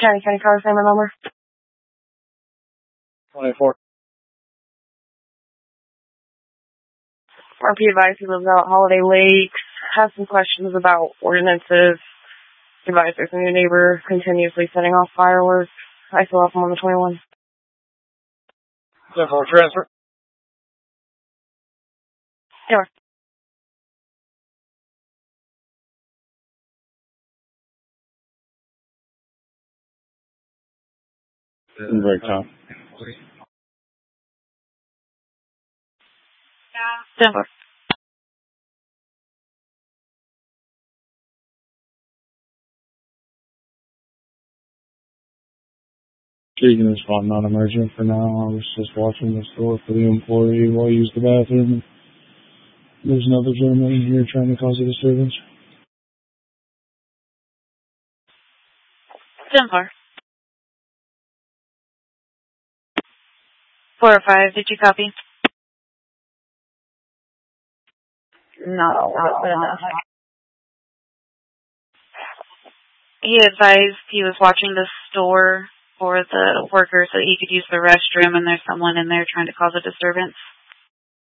County car assignment number. 24. RP advice, he lives out at Holiday Lakes, has some questions about ordinances. Advice there's a new neighbor continuously setting off fireworks. I still have him on the 21. 10-4 transfer. Yeah. Break time. 10-4. Keegan is fine, non-emergent for now. I was just watching the store for the employee while he used the bathroom. There's another gentleman in here trying to cause a disturbance. 10-4. 4 or 5, did you copy? No. He advised he was watching the store for the workers so he could use the restroom, and there's someone in there trying to cause a disturbance.